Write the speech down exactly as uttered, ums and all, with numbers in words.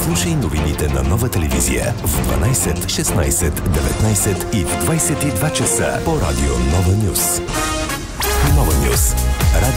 Слушай новините на Нова телевизия в дванайсет, шестнайсет, деветнайсет и в двайсет и два часа по радио Нова Нюс. Нова Нюс. Радио